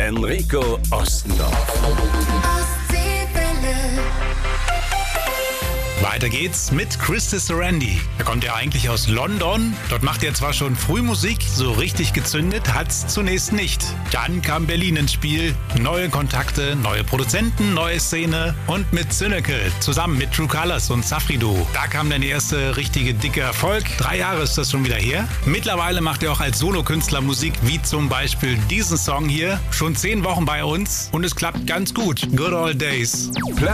Enrico Ostendorf. Weiter geht's mit Christy Sarandi. Er kommt ja eigentlich aus London. Dort macht er zwar schon früh Musik, so richtig gezündet hat's zunächst nicht. Dann kam Berlin ins Spiel, neue Kontakte, neue Produzenten, neue Szene und mit Cynical zusammen mit True Colors und Safrido. Da kam dann der erste richtige dicke Erfolg. 3 Jahre ist das schon wieder her. Mittlerweile macht er auch als Solokünstler Musik, wie zum Beispiel diesen Song hier. Schon 10 Wochen bei uns und es klappt ganz gut. Good Old Days.